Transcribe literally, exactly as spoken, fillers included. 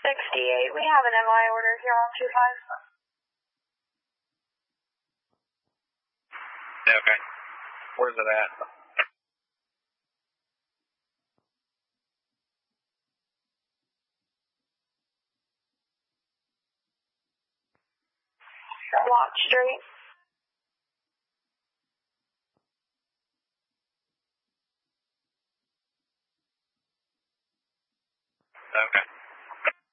sixty-eight. We have an M I order here on two five. Okay. Where's it at? Watt Street. Okay.